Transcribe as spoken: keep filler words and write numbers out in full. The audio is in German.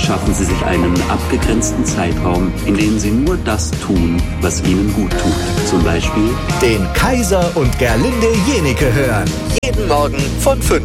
schaffen Sie sich einen abgegrenzten Zeitraum, in dem Sie nur das tun, was Ihnen gut tut. Zum Beispiel den Kaiser und Gerlinde Jenike hören. Jeden Morgen von fünf